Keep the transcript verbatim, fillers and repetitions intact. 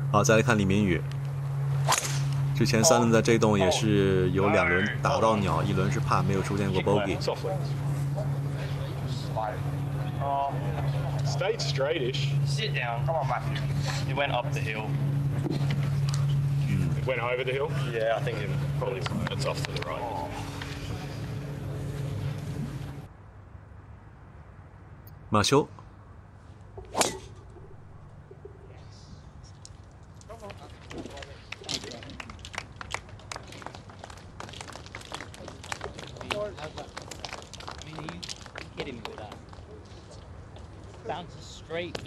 好，再来看李明宇，之前三轮在这栋也是有两轮打到鸟，一轮是怕没有出现过 bogey。 Oh, Stayed straightish. sit down. Come on, Matthew. It went up the hill. It went over the hill. Yeah, I think it probably. It's off to the right. 马修。 I mean, he hit him with that. Bounces straight.